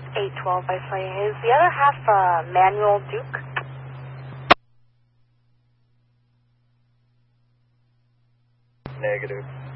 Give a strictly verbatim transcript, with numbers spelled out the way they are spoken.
eight twelve by Slay. Is the other half uh, manual Duke? Negative.